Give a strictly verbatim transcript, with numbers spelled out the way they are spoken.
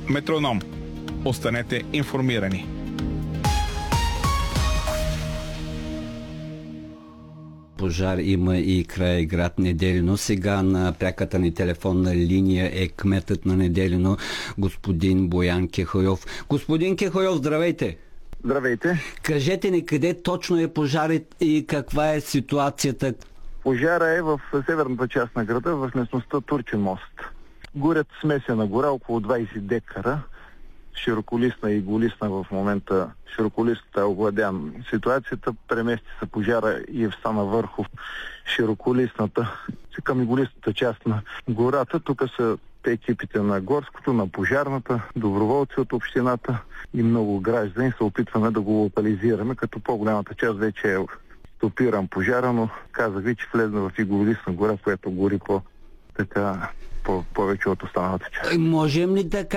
Метроном. Останете информирани. Пожар има и край град Неделино. Сега на пряката ни телефонна линия е кметът на Неделино, господин Боян Кехойов. Господин Кехойов, здравейте! Здравейте! Кажете ни къде точно е пожарът и каква е ситуацията? Пожара е в северната част на града, в местността Турчин мост. Горят смесена гора, около двайсет декара. Широколистна и голистна в момента. Широколистата е овладян ситуацията, премести се пожара и е встана върху широколистната, към и голистната част на гората. Тук са екипите на горското, на пожарната, доброволци от общината и много граждани. Се опитваме да го локализираме, като по-голямата част вече е стопиран пожара, но казах ви, че влезна в иглолистна гора, която гори по така по- повече от останалата част. Можем ли да